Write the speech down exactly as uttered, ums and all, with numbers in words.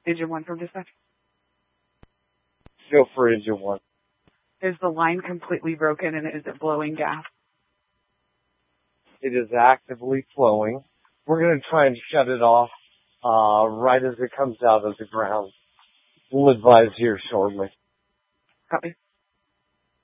Engine one from dispatch. Go for engine one. Is the line completely broken and is it blowing gas? It is actively flowing. We're going to try and shut it off uh, right as it comes out of the ground. We'll advise here shortly. Copy.